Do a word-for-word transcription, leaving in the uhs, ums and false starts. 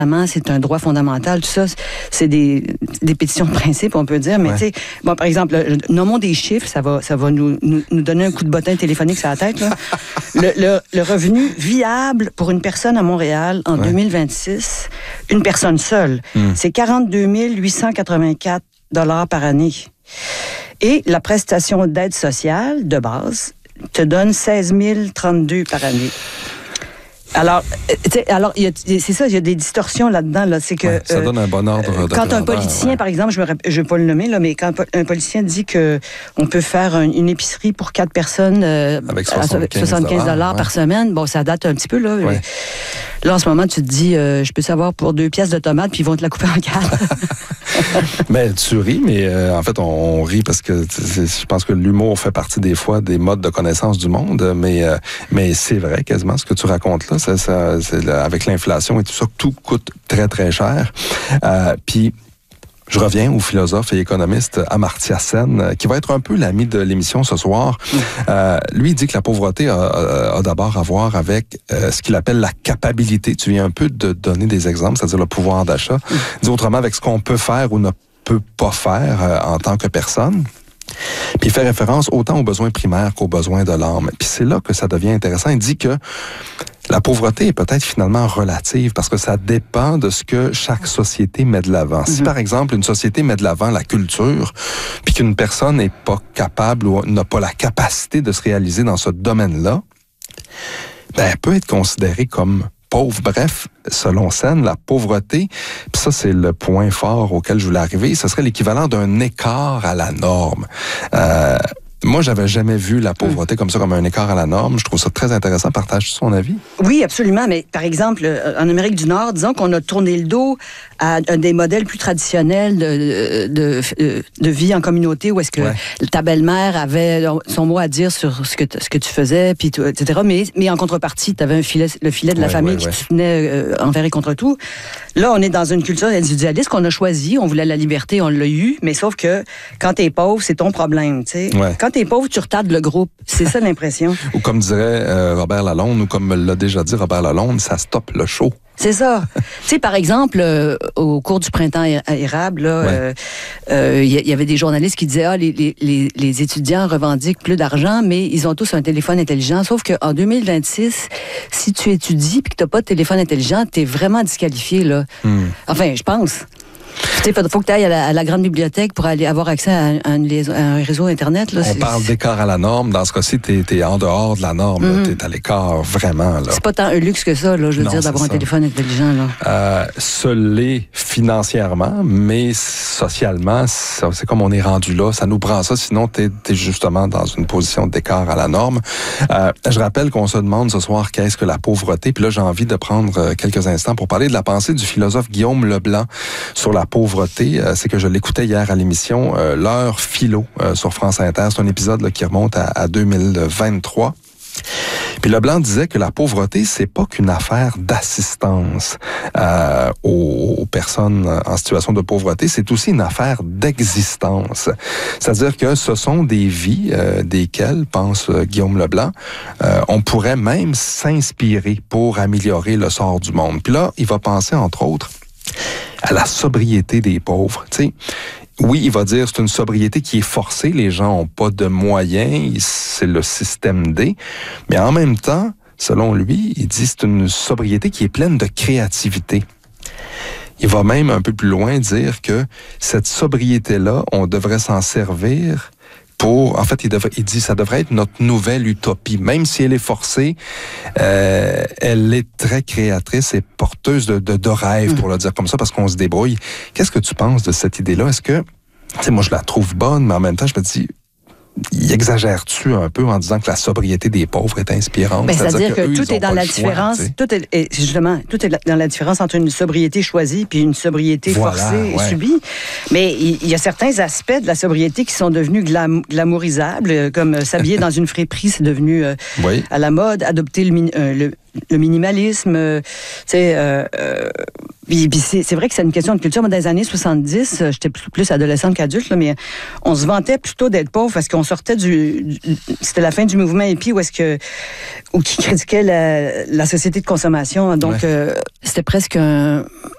c'est un droit fondamental. Tout ça, c'est des, des pétitions de principe, on peut dire. Mais ouais. tu sais, bon, par exemple, nommons des chiffres, ça va, ça va nous, nous, nous donner un coup de bottin téléphonique sur la tête. Là. le, le, le revenu viable pour une personne à Montréal en ouais. deux mille vingt-six, une personne seule, mm. c'est quarante-deux mille huit cent quatre-vingt-quatre dollars par année. Et la prestation d'aide sociale de base te donne seize mille trente-deux par année. Alors, alors y a, c'est ça, il y a des distorsions là-dedans. Là. C'est que, ouais, ça donne un bon ordre euh, de Quand grandeur, un politicien, ouais. par exemple, je ne vais pas le nommer, là, mais quand un politicien dit qu'on peut faire un, une épicerie pour quatre personnes euh, avec soixante-quinze dollars par ouais. semaine, bon, ça date un petit peu. Là, ouais. là en ce moment, tu te dis, euh, je peux savoir pour deux pièces de tomates, puis ils vont te la couper en quatre. Mais tu ris, mais euh, en fait, on, on rit parce que je pense que l'humour fait partie des fois des modes de connaissance du monde, mais, euh, mais c'est vrai quasiment ce que tu racontes là. Ça, ça, c'est, avec l'inflation et tout ça, tout coûte très, très cher. Euh, puis, je reviens au philosophe et économiste Amartya Sen, qui va être un peu l'ami de l'émission ce soir. Euh, lui, il dit que la pauvreté a, a, a d'abord à voir avec euh, ce qu'il appelle la capacité. Tu viens un peu de donner des exemples, c'est-à-dire le pouvoir d'achat. Il dit autrement avec ce qu'on peut faire ou ne peut pas faire euh, en tant que personne. Puis il fait référence autant aux besoins primaires qu'aux besoins de l'âme. Puis c'est là que ça devient intéressant. Il dit que la pauvreté est peut-être finalement relative parce que ça dépend de ce que chaque société met de l'avant. Mm-hmm. Si par exemple une société met de l'avant la culture, puis qu'une personne n'est pas capable ou n'a pas la capacité de se réaliser dans ce domaine-là, ben elle peut être considérée comme pauvre. Bref, selon Sen, la pauvreté, puis ça c'est le point fort auquel je voulais arriver, ce serait l'équivalent d'un écart à la norme. Euh, Moi, j'avais jamais vu la pauvreté mmh. comme ça, comme un écart à la norme. Je trouve ça très intéressant. Partage-tu son avis? Oui, absolument. Mais par exemple, en Amérique du Nord, disons qu'on a tourné le dos à des modèles plus traditionnels de, de, de, de vie en communauté, où est-ce que ouais. ta belle-mère avait son mot à dire sur ce que, ce que tu faisais, puis et cetera. Mais, mais en contrepartie, tu avais un filet, le filet de la ouais, famille ouais, qui ouais. te tenait euh, envers et contre tout. Là, on est dans une culture individualiste qu'on a choisie. On voulait la liberté, on l'a eu. Mais sauf que quand t'es pauvre, c'est ton problème, tu sais. Ouais. Quand t'es pauvre, tu retardes le groupe. C'est ça l'impression. Ou comme dirait euh, Robert Lalonde, ou comme l'a déjà dit Robert Lalonde, ça stoppe le show. C'est ça. Tu sais, par exemple, euh, au cours du printemps érable, il ouais. euh, euh, y, y avait des journalistes qui disaient ah, les, les, les étudiants revendiquent plus d'argent, mais ils ont tous un téléphone intelligent. Sauf qu'en deux mille vingt-six, si tu étudies et que tu n'as pas de téléphone intelligent, tu es vraiment disqualifié. Là. Hmm. Enfin, je pense. Il faut, faut que tu ailles à la, à la grande bibliothèque pour aller avoir accès à un, à un réseau Internet. Là, On c'est, parle d'écart à la norme. Dans ce cas-ci, tu es en dehors de la norme. Mm-hmm. Tu es à l'écart vraiment. Là. C'est pas tant un luxe que ça, là, je veux non, dire, d'avoir un téléphone intelligent. Là. Euh, ce l'est financièrement, mais socialement, ça, c'est comme on est rendu là. Ça nous prend ça, sinon tu es justement dans une position d'écart à la norme. Euh, je rappelle qu'on se demande ce soir qu'est-ce que la pauvreté. Puis là, j'ai envie de prendre quelques instants pour parler de la pensée du philosophe Guillaume Leblanc sur la pauvreté. Euh, c'est que je l'écoutais hier à l'émission euh, L'heure philo euh, sur France Inter. C'est un épisode là, qui remonte à, à deux mille vingt-trois. Puis Leblanc disait que la pauvreté, c'est pas qu'une affaire d'assistance euh, aux, aux personnes en situation de pauvreté, c'est aussi une affaire d'existence. C'est-à-dire que ce sont des vies euh, desquelles, pense Guillaume Leblanc, euh, on pourrait même s'inspirer pour améliorer le sort du monde. Puis là, il va penser, entre autres, à la sobriété des pauvres. Tu sais, oui, il va dire c'est une sobriété qui est forcée, les gens n'ont pas de moyens, c'est le système D, mais en même temps, selon lui, il dit c'est une sobriété qui est pleine de créativité. Il va même un peu plus loin dire que cette sobriété-là, on devrait s'en servir pour, en fait, il, devrait, il dit ça devrait être notre nouvelle utopie. Même si elle est forcée, euh, elle est très créatrice et porteuse de, de, de rêves, pour le dire comme ça, parce qu'on se débrouille. Qu'est-ce que tu penses de cette idée-là? Est-ce que, tu sais, moi, je la trouve bonne, mais en même temps, je me dis, y exagères-tu un peu en disant que la sobriété des pauvres est inspirante? Ben, c'est-à-dire, c'est-à-dire que, que tout est dans la différence, choix, tout est, est, justement, tout est dans la différence entre une sobriété choisie puis une sobriété voilà, forcée ouais. et subie. Mais il y, y a certains aspects de la sobriété qui sont devenus glam, glamourisables, comme s'habiller dans une friperie, c'est devenu euh, oui. à la mode, adopter le, euh, le, le minimalisme, euh, tu sais... Euh, euh, Puis, puis c'est, c'est vrai que c'est une question de culture. Moi, dans les années soixante-dix, j'étais plus, plus adolescente qu'adulte, là, mais on se vantait plutôt d'être pauvre parce qu'on sortait du... du c'était la fin du mouvement hippie où est-ce que... ou qui critiquait la, la société de consommation. Donc, ouais. euh, c'était presque un...